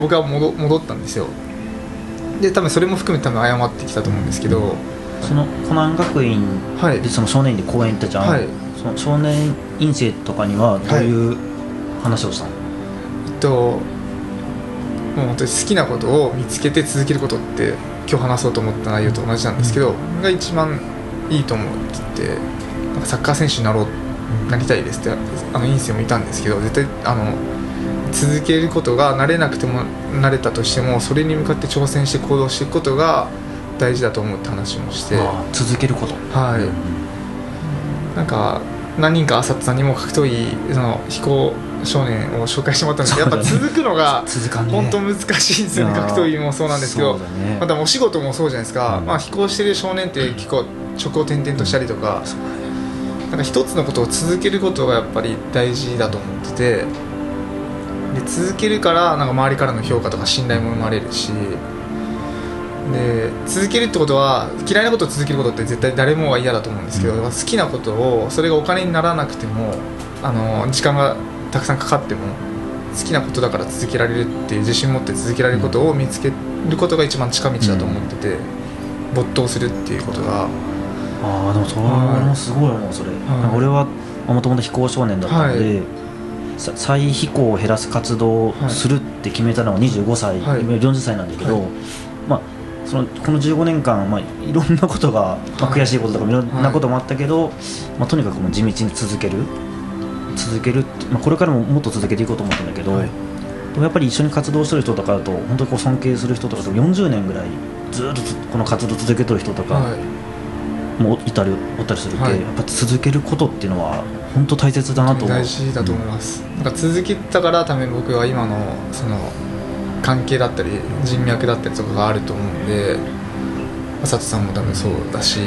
僕は戻ったんですよ。で多分それも含めて謝ってきたと思うんですけど、 その湖南学院でその少年院で講演行ったじゃん、はい、その少年院生とかにはどういう話をしたの？ もう本当に好きなことを見つけて続けることって今日話そうと思った内容と同じなんですけど、が一番いいと思うって言って、なんかサッカー選手になりたいですって院生もいたんですけど、絶対続けることが慣れなくても慣れたとしてもそれに向かって挑戦して行動していくことが大事だと思うって話もして、 続けること、はい、 なんか何人か浅田さんにも格闘技非行少年を紹介してもらったんですけど、やっぱ続くのが本当難しいんですよね。格闘技もそうなんですけど、またお仕事もそうじゃないですか、非行してる少年って結構職を転々としたりとか、なんか一つのことを続けることがやっぱり大事だと思ってて、で続けるからなんか周りからの評価とか信頼も生まれるし、で続けるってことは嫌いなことを続けることって絶対誰もが嫌だと思うんですけど、好きなことをそれがお金にならなくても時間がたくさんかかっても好きなことだから続けられるっていう自信を持って続けられることを見つけることが一番近道だと思ってて、没頭するっていうことが。 でもそれもすごい思う。それ、俺はもともと非行少年だったので、再非行を減らす活動をするって決めたのが25歳、40歳なんだけど、この15年間、いろんなことが、悔しいこととかいろんなこともあったけど、とにかくもう地道に続ける、これからももっと続けていこうと思ったんだけど、でもやっぱり一緒に活動してる人とかだと本当に尊敬する人とか40年ぐらいずっとこの活動続けてる人とかもおったりするけ、やっぱ続けることっていうのは本当大切だなと思う。 大事だと思います。なんか続けたから多分僕は今のその関係だったり人脈だったりとかがあると思うんで、佐藤さんも多分そうだし、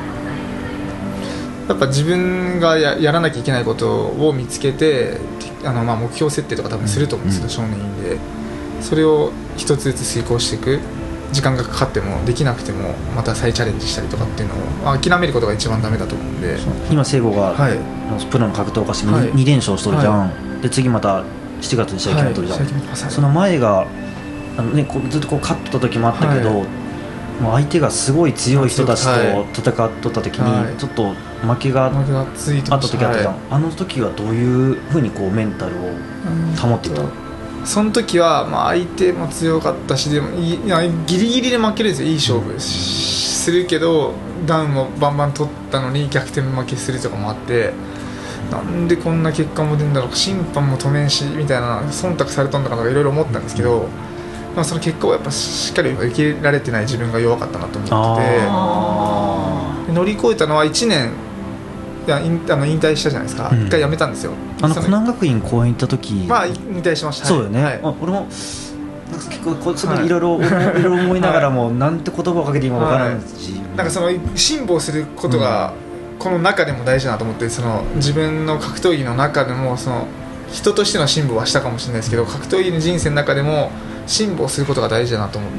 やっぱ自分が やらなきゃいけないことを見つけて目標設定とか多分すると思うんですよ、少年院で。それを一つずつ遂行していく、時間がかかってもできなくてもまた再チャレンジしたりとかっていうのを諦めることが一番ダメだと思うんで。 今聖吾が、プロの格闘家して 2連勝しとるじゃん、で次また7月に試合決めとるじゃん、その前がずっと勝っとった時もあったけど、もう相手がすごい強い人たちと戦っとった時にちょっと負けがあった時あったじゃん、あの時はどういうふうにメンタルを保っていたの？ その時は相手も強かったし、でもギリギリで負けるんですよ。いい勝負するけどダウンもバンバン取ったのに逆転負けするとかもあって、なんでこんな結果も出るんだろう、審判も止めんしみたいな、忖度されたんだかとかいろいろ思ったんですけど、その結果をやっぱしっかり受け入れられてない自分が弱かったなと思ってて、乗り越えたのは1年引退したじゃないですか、1回辞めたんですよ。 湖南学院公演行った時引退しました。 そうよね、俺も結構そこいろいろ思いながらも、なんて言葉をかけていいか分からないし、 なんかその辛抱することがこの中でも大事だなと思って、その自分の格闘技の中でもその人としての辛抱はしたかもしれないですけど、格闘技の人生の中でも辛抱することが大事だなと思って、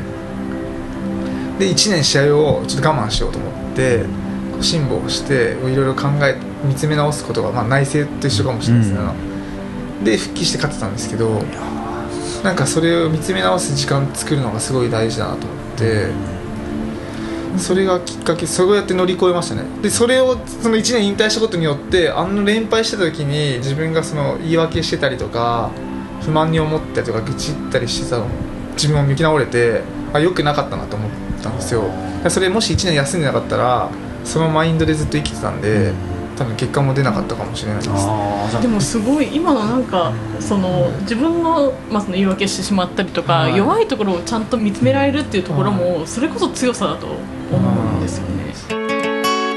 で1年試合をちょっと我慢しようと思って辛抱していろいろ考え見つめ直すことが、内省と一緒かもしれないですね、で復帰して勝ってたんですけど、なんかそれを見つめ直す時間作るのがすごい大事だなと思って、それがきっかけ、そうやって乗り越えましたね。でそれをその1年引退したことによって、連敗してた時に自分がその言い訳してたりとか不満に思ったりとか愚痴ったりしてたの自分を見直れて、良くなかったなと思ったんですよ。それもし1年休んでなかったらそのマインドでずっと生きてたんで、多分結果も出なかったかもしれないです。 でもすごい今のなんかその自分の、その言い訳してしまったりとか、弱いところをちゃんと見つめられるっていうところもそれこそ強さだと思うんですよね。